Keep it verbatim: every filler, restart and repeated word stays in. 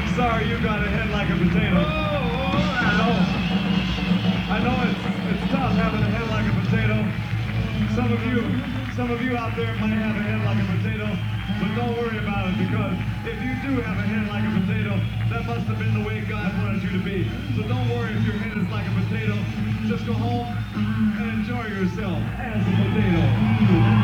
Sorry you got a head like a potato. I know. I know it's, it's tough having a head like a potato. Some of you, some of you out there might have a head like a potato, but don't worry about it, because if you do have a head like a potato, that must have been the way God wanted you to be. So don't worry if your head is like a potato. Just go home and enjoy yourself as a potato.